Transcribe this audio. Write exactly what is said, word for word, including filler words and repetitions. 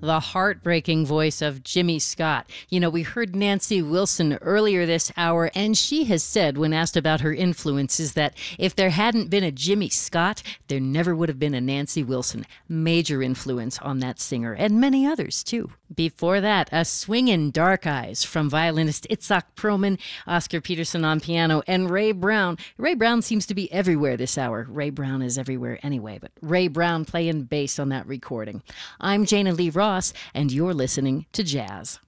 the heartbreaking voice of Jimmy Scott. You know, we heard Nancy Wilson earlier this hour, and she has said, when asked about her influences, that if there hadn't been a Jimmy Scott, there never would have been a Nancy Wilson. Major influence on that singer, and many others, too. Before that, a swingin' Dark Eyes from violinist Itzhak Perlman, Oscar Peterson on piano, and Ray Brown. Ray Brown seems to be everywhere this hour. Ray Brown is everywhere anyway, but Ray Brown playing bass on that recording. I'm Jana Lee Ross, and you're listening to Jazz.